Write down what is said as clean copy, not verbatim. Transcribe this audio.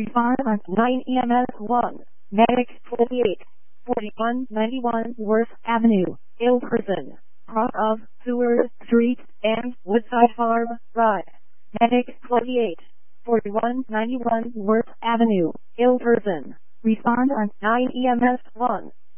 Respond on 9 EMS 1. Medic 28. 4191 Worth Avenue, Ilperson. Cross of Seward Street and Woodside Farm Drive. Medic 28. 4191 Worth Avenue, Ilperson. Respond on 9 EMS 1.